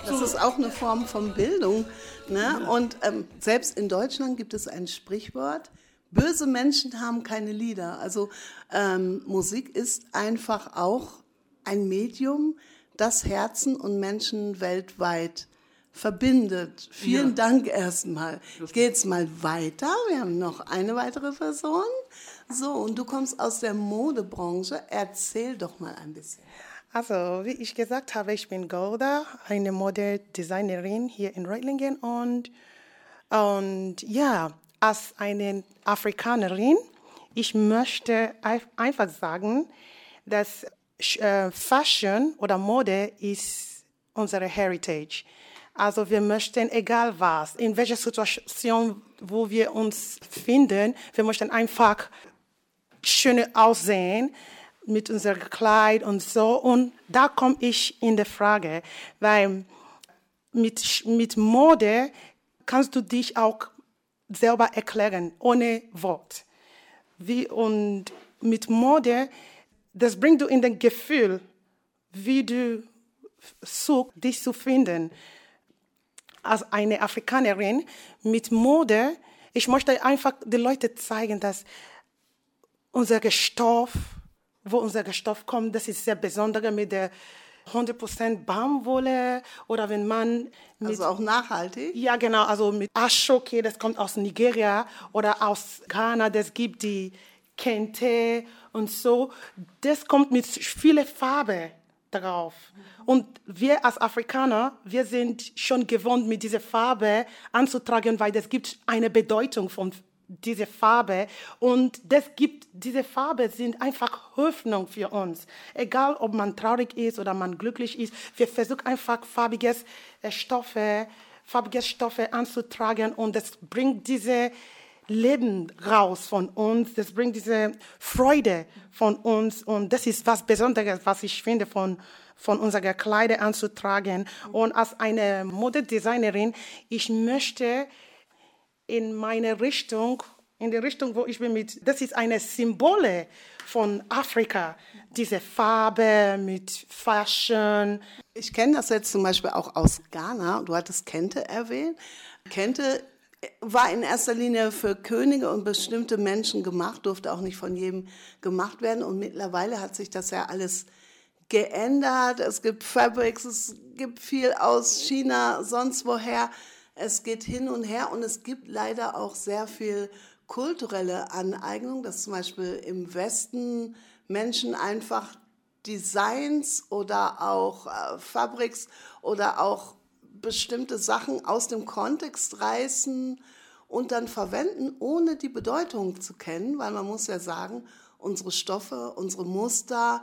Das ist auch eine Form von Bildung. Ne? Und selbst in Deutschland gibt es ein Sprichwort, böse Menschen haben keine Lieder. Also Musik ist einfach auch ein Medium, das Herzen und Menschen weltweit verbindet. Vielen Dank erstmal. Ich gehe jetzt mal weiter. Wir haben noch eine weitere Person. So, und du kommst aus der Modebranche. Erzähl doch mal ein bisschen. Also, wie ich gesagt habe, ich bin Golda, eine Modedesignerin hier in Reutlingen. Und ja, als eine Afrikanerin, ich möchte einfach sagen, dass Fashion oder Mode ist unsere Heritage. Also wir möchten, egal was, in welcher Situation, wo wir uns finden, wir möchten einfach schön aussehen mit unserem Kleid und so. Und da komme ich in der Frage, weil mit Mode kannst du dich auch selber erklären, ohne Wort. Und mit Mode, das bringt du in das Gefühl, wie du suchst, dich zu finden. Als eine Afrikanerin mit Mode, ich möchte einfach den Leuten zeigen, dass unser Stoff, wo unser Stoff kommt, das ist sehr besonders mit der 100% Baumwolle oder wenn man mit, also auch nachhaltig? Ja, genau, also mit Ashoke, das kommt aus Nigeria oder aus Ghana, das gibt die Kente und so. Das kommt mit vielen Farben drauf. Und wir als Afrikaner, wir sind schon gewohnt, mit dieser Farbe anzutragen, weil es gibt eine Bedeutung von dieser Farbe. Und diese Farbe sind einfach Hoffnung für uns. Egal, ob man traurig ist oder man glücklich ist, wir versuchen einfach farbige Stoffe anzutragen und das bringt diese Leben raus von uns, das bringt diese Freude von uns und das ist was Besonderes, was ich finde, von unseren Kleidern anzutragen. Und als eine Modedesignerin, ich möchte in der Richtung, wo ich bin, das ist eine Symbole von Afrika, diese Farbe mit Fashion. Ich kenne das jetzt zum Beispiel auch aus Ghana, du hattest Kente erwähnt. Kente war in erster Linie für Könige und bestimmte Menschen gemacht, durfte auch nicht von jedem gemacht werden. Und mittlerweile hat sich das ja alles geändert. Es gibt Fabrics, es gibt viel aus China, sonst woher. Es geht hin und her und es gibt leider auch sehr viel kulturelle Aneignung, dass zum Beispiel im Westen Menschen einfach Designs oder auch Fabrics oder auch bestimmte Sachen aus dem Kontext reißen und dann verwenden, ohne die Bedeutung zu kennen, weil man muss ja sagen, unsere Stoffe, unsere Muster,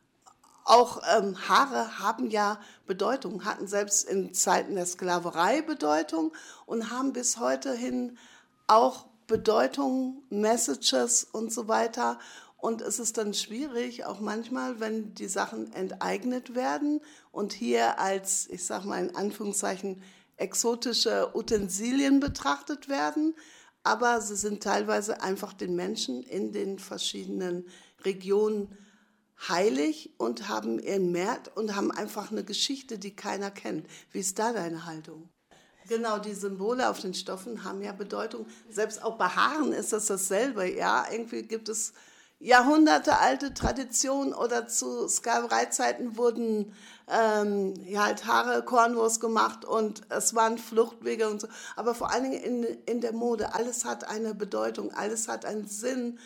auch Haare haben ja Bedeutung, hatten selbst in Zeiten der Sklaverei Bedeutung und haben bis heute hin auch Bedeutung, Messages und so weiter. Und es ist dann schwierig, auch manchmal, wenn die Sachen enteignet werden und hier als, ich sage mal in Anführungszeichen, exotische Utensilien betrachtet werden, aber sie sind teilweise einfach den Menschen in den verschiedenen Regionen heilig und haben ihren Wert und haben einfach eine Geschichte, die keiner kennt. Wie ist da deine Haltung? Genau, die Symbole auf den Stoffen haben ja Bedeutung. Selbst auch bei Haaren ist das dasselbe. Ja, irgendwie gibt es jahrhundertealte Traditionen oder zu Sklavereizeiten wurden halt Haare, Cornrows gemacht und es waren Fluchtwege und so. Aber vor allen Dingen in der Mode, alles hat eine Bedeutung, alles hat einen Sinn,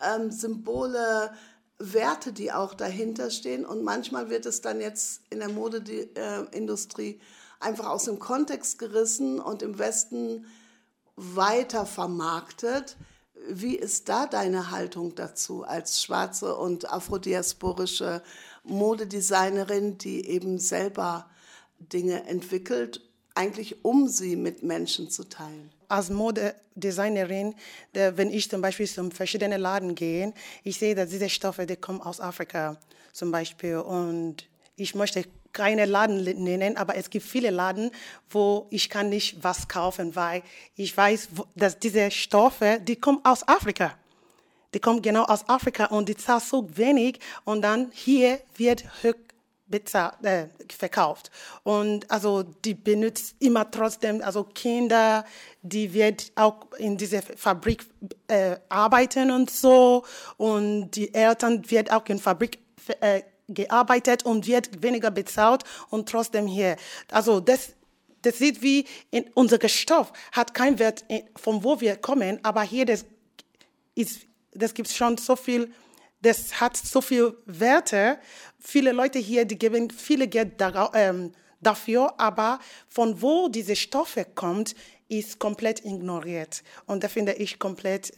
Symbole, Werte, die auch dahinter stehen. Und manchmal wird es dann jetzt in der Modeindustrie einfach aus dem Kontext gerissen und im Westen weiter vermarktet. Wie ist da deine Haltung dazu als schwarze und afrodiasporische Modedesignerin, die eben selber Dinge entwickelt, eigentlich um sie mit Menschen zu teilen? Als Modedesignerin, wenn ich zum Beispiel zu verschiedenen Läden gehe, ich sehe, dass diese Stoffe, die kommen aus Afrika zum Beispiel. Und ich möchte keine Laden nennen, aber es gibt viele Läden, wo ich kann nicht was kaufen, weil ich weiß, dass diese Stoffe, die kommen aus Afrika. Die kommen genau aus Afrika und die zahlen so wenig und dann hier wird verkauft. Und also die benutzt immer trotzdem, also Kinder, die wird auch in dieser Fabrik arbeiten und so. Und die Eltern wird auch in Fabrik gearbeitet und wird weniger bezahlt und trotzdem hier. Also das sieht wie in unser Stoff, hat keinen Wert, von wo wir kommen, aber hier das gibt schon so viel. Das hat so viel Werte. Viele Leute hier, die geben viel Geld dafür, aber von wo diese Stoffe kommt, ist komplett ignoriert. Und das finde ich komplett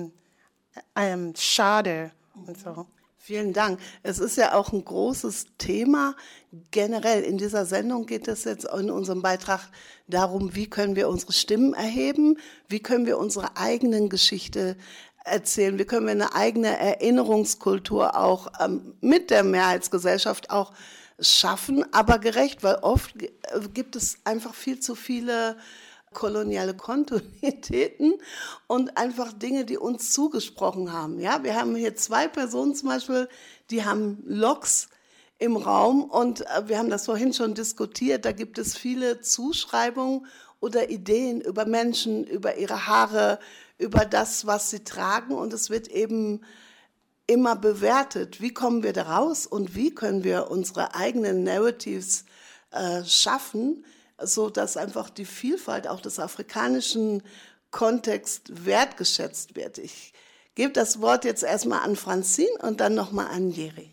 schade. Und so. Vielen Dank. Es ist ja auch ein großes Thema. Generell in dieser Sendung geht es jetzt in unserem Beitrag darum, wie können wir unsere Stimmen erheben, wie können wir unsere eigenen Geschichte erzählen, wie können wir eine eigene Erinnerungskultur auch mit der Mehrheitsgesellschaft auch schaffen, aber gerecht, weil oft gibt es einfach viel zu viele koloniale Kontinuitäten und einfach Dinge, die uns zugesprochen haben. Ja, wir haben hier 2 Personen zum Beispiel, die haben Loks im Raum und wir haben das vorhin schon diskutiert, da gibt es viele Zuschreibungen oder Ideen über Menschen, über ihre Haare, über das, was sie tragen und es wird eben immer bewertet. Wie kommen wir da raus und wie können wir unsere eigenen Narratives schaffen, so dass einfach die Vielfalt auch des afrikanischen Kontexts wertgeschätzt wird. Ich gebe das Wort jetzt erstmal an Francine und dann nochmal an Jeri.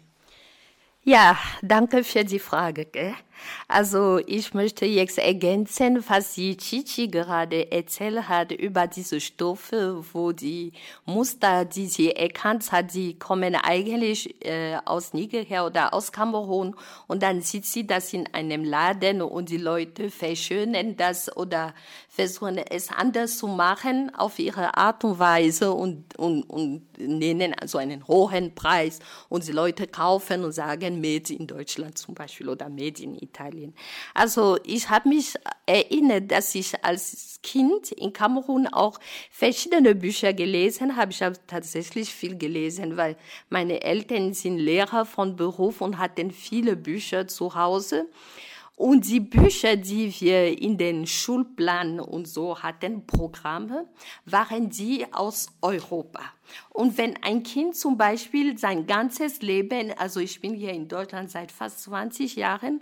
Ja, danke für die Frage. Also ich möchte jetzt ergänzen, was die Chichi gerade erzählt hat über diese Stoffe, wo die Muster, die sie erkannt hat, die kommen eigentlich aus Nigeria oder aus Kamerun und dann sieht sie das in einem Laden und die Leute verschönern das oder versuchen es anders zu machen auf ihre Art und Weise und nennen also einen hohen Preis und die Leute kaufen und sagen Made in Deutschland zum Beispiel oder Made in Italien. Also ich habe mich erinnert, dass ich als Kind in Kamerun auch verschiedene Bücher gelesen habe. Ich habe tatsächlich viel gelesen, weil meine Eltern sind Lehrer von Beruf und hatten viele Bücher zu Hause. Und die Bücher, die wir in den Schulplan und so hatten, Programme, waren die aus Europa. Und wenn ein Kind zum Beispiel sein ganzes Leben, also ich bin hier in Deutschland seit fast 20 Jahren,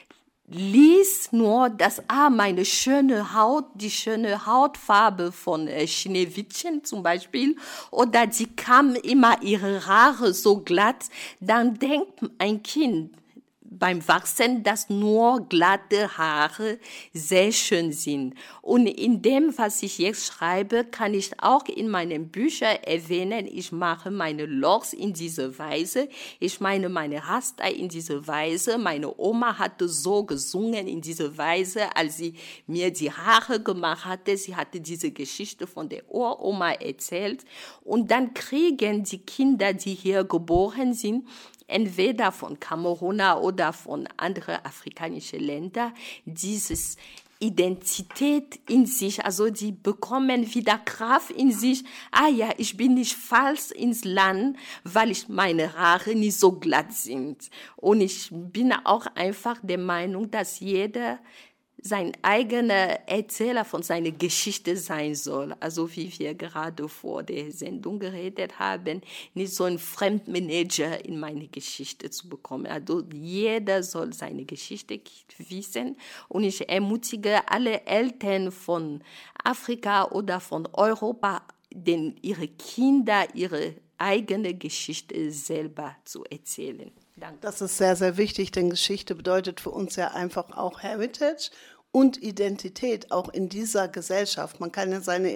lies nur das, meine schöne Haut, die schöne Hautfarbe von Schneewittchen zum Beispiel, oder die kam immer ihre Haare so glatt, dann denkt ein Kind, beim Wachsen, dass nur glatte Haare sehr schön sind. Und in dem, was ich jetzt schreibe, kann ich auch in meinen Büchern erwähnen, ich mache meine Locks in diese Weise, ich meine Rasta in diese Weise, meine Oma hatte so gesungen in diese Weise, als sie mir die Haare gemacht hatte, sie hatte diese Geschichte von der Uroma erzählt und dann kriegen die Kinder, die hier geboren sind, entweder von Kamerun oder von anderen afrikanischen Ländern, dieses Identität in sich, also die bekommen wieder Kraft in sich. Ja, ich bin nicht falsch ins Land, weil meine Haare nicht so glatt sind. Und ich bin auch einfach der Meinung, dass jeder sein eigener Erzähler von seiner Geschichte sein soll. Also wie wir gerade vor der Sendung geredet haben, nicht so ein Fremdmanager in meine Geschichte zu bekommen. Also jeder soll seine Geschichte wissen. Und ich ermutige alle Eltern von Afrika oder von Europa, ihre Kinder ihre eigene Geschichte selber zu erzählen. Danke. Das ist sehr, sehr wichtig, denn Geschichte bedeutet für uns ja einfach auch Heritage und Identität, auch in dieser Gesellschaft. Man kann ja seine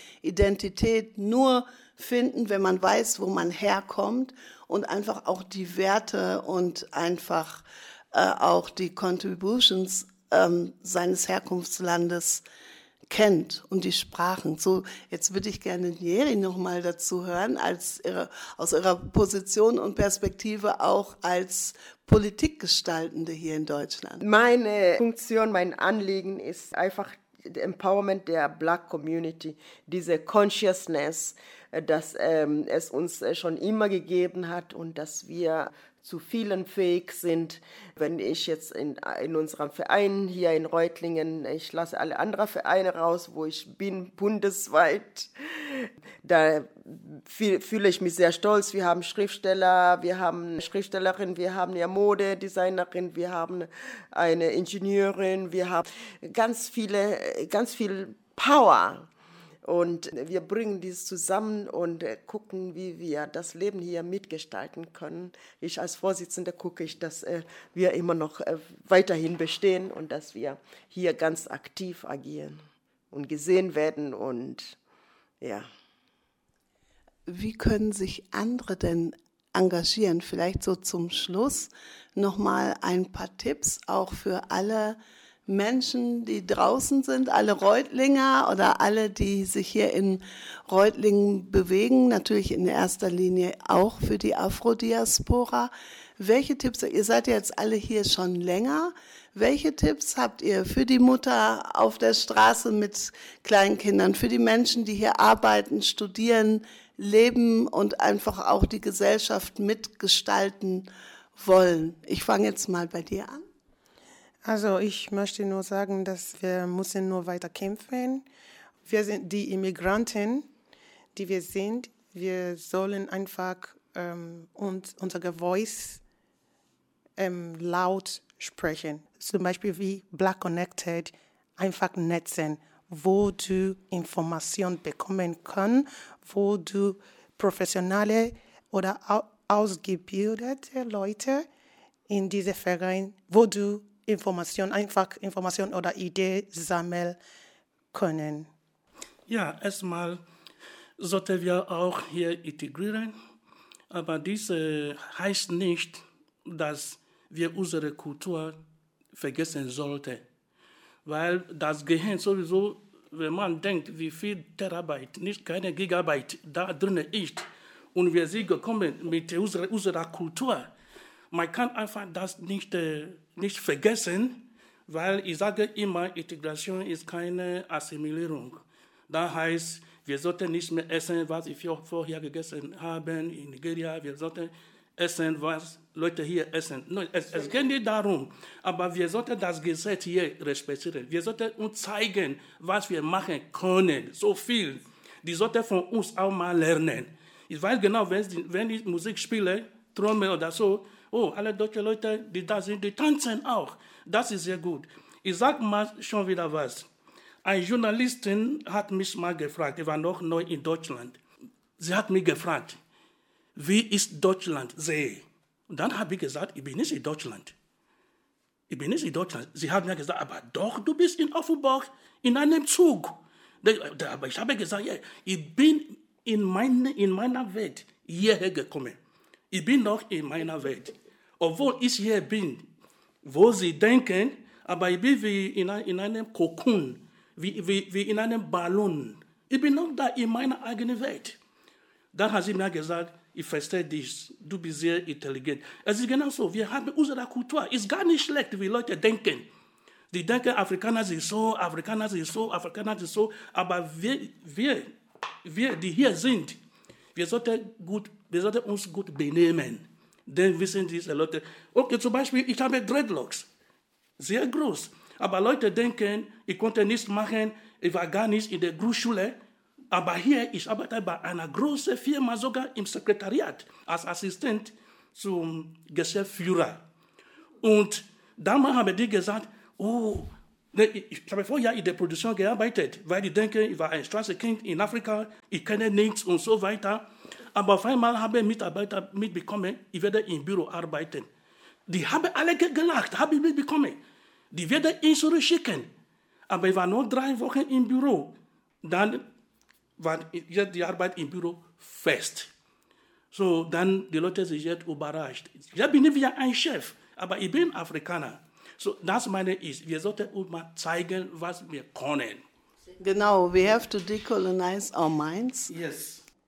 Identität nur finden, wenn man weiß, wo man herkommt und einfach auch die Werte und einfach auch die Contributions seines Herkunftslandes kennt und die Sprachen. So, jetzt würde ich gerne Jeri noch mal dazu hören, aus ihrer Position und Perspektive auch als Politikgestaltende hier in Deutschland. Meine Funktion, mein Anliegen ist einfach Empowerment der Black Community, diese Consciousness, dass es uns schon immer gegeben hat und dass wir zu vielen fähig sind. Wenn ich jetzt in unserem Verein hier in Reutlingen, ich lasse alle anderen Vereine raus, wo ich bin, bundesweit, da fühle ich mich sehr stolz. Wir haben Schriftsteller, wir haben eine Schriftstellerin, wir haben eine Modedesignerin, wir haben eine Ingenieurin, wir haben ganz viel Power. Und wir bringen dies zusammen und gucken, wie wir das Leben hier mitgestalten können. Ich als Vorsitzende gucke dass wir immer noch weiterhin bestehen und dass wir hier ganz aktiv agieren und gesehen werden und ja. Wie können sich andere denn engagieren? Vielleicht so zum Schluss nochmal ein paar Tipps auch für alle Menschen, die draußen sind, alle Reutlinger oder alle, die sich hier in Reutlingen bewegen, natürlich in erster Linie auch für die Afrodiaspora. Welche Tipps, ihr seid ja jetzt alle hier schon länger, welche Tipps habt ihr für die Mutter auf der Straße mit Kleinkindern, für die Menschen, die hier arbeiten, studieren, leben und einfach auch die Gesellschaft mitgestalten wollen? Ich fange jetzt mal bei dir an. Also ich möchte nur sagen, dass wir müssen nur weiter kämpfen. Wir sind die Immigranten, die wir sind. Wir sollen einfach unser Voice laut sprechen. Zum Beispiel wie Black Connected, einfach netzen, wo du Informationen bekommen kannst, wo du professionelle oder ausgebildete Leute in diesem Verein, wo du Information oder Ideen sammeln können. Ja, erstmal sollten wir auch hier integrieren, aber dies heißt nicht, dass wir unsere Kultur vergessen sollten, weil das Gehirn sowieso, wenn man denkt, wie viel Terabyte, nicht keine Gigabyte da drin ist und wir sind gekommen mit unserer Kultur, man kann einfach das nicht vergessen, weil ich sage immer, Integration ist keine Assimilierung. Das heißt, wir sollten nicht mehr essen, was wir vorher gegessen haben in Nigeria. Wir sollten essen, was Leute hier essen. Nein, es geht nicht darum, aber wir sollten das Gesetz hier respektieren. Wir sollten uns zeigen, was wir machen können. So viel. Die sollten von uns auch mal lernen. Ich weiß genau, wenn ich Musik spiele, Trommel oder so, oh, alle deutschen Leute, die da sind, die tanzen auch. Das ist sehr gut. Ich sage mal schon wieder was. Eine Journalistin hat mich mal gefragt, ich war noch neu in Deutschland. Sie hat mich gefragt, wie ist Deutschland sehe? Und dann habe ich gesagt, ich bin nicht in Deutschland. Ich bin nicht in Deutschland. Sie hat mir gesagt, aber doch, du bist in Offenbach in einem Zug. Aber ich habe gesagt, ja, ich bin in meiner Welt hierher gekommen. Ich bin noch in meiner Welt. Obwohl ich hier bin, wo sie denken, aber ich bin wie in einem Kokon, wie in einem Ballon. Ich bin noch da in meiner eigenen Welt. Dann hat sie mir gesagt, ich verstehe dich, du bist sehr intelligent. Es ist genau so, wir haben unsere Kultur. Es ist gar nicht schlecht, wie Leute denken. Die denken, Afrikaner sind so, Afrikaner sind so, Afrikaner sind so. Aber wir, die hier sind, wir sollten uns gut benehmen. Dann wissen diese Leute, okay, zum Beispiel, ich habe Dreadlocks, sehr groß. Aber Leute denken, ich konnte nichts machen, ich war gar nicht in der Grundschule. Aber hier, ich arbeite bei einer großen Firma, sogar im Sekretariat, als Assistent zum Geschäftsführer. Und damals haben die gesagt, oh, ich habe vorher in der Produktion gearbeitet, weil die denken, ich war ein Straßenkind in Afrika, ich kenne nichts und so weiter. Aber auf einmal haben Mitarbeiter mitbekommen, ich werde im Büro arbeiten. Die haben alle gelacht, habe ich mitbekommen. Die werden ihn zurückschicken. Aber ich war nur 3 Wochen im Büro. Dann war die Arbeit im Büro fest. So, dann die Leute sind jetzt überrascht. Ich bin nicht wie ein Chef, aber ich bin Afrikaner. So, das meine ich, wir sollten uns mal zeigen, was wir können. Genau, we have to decolonize our minds. Yes.